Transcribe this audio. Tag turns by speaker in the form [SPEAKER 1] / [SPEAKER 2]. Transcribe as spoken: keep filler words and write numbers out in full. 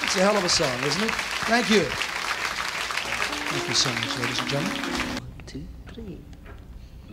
[SPEAKER 1] It's a hell of a song, isn't it? Thank you. Thank you so much, ladies and gentlemen.
[SPEAKER 2] One, two, three.